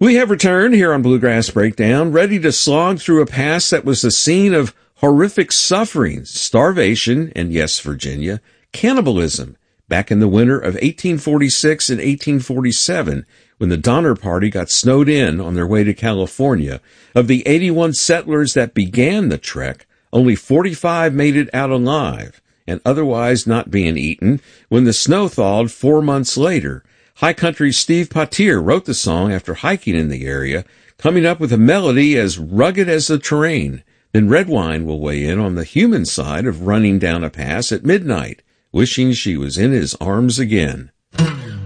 We have returned here on Bluegrass Breakdown, ready to slog through a past that was the scene of horrific suffering, starvation, and yes, Virginia, cannibalism, back in the winter of 1846 and 1847, when the Donner Party got snowed in on their way to California. Of the 81 settlers that began the trek, only 45 made it out alive, and otherwise not being eaten, when the snow thawed 4 months later. High Country's Steve Poitier wrote the song after hiking in the area, coming up with a melody as rugged as the terrain. Then Redwine will weigh in on the human side of running down a pass at midnight, wishing she was in his arms again.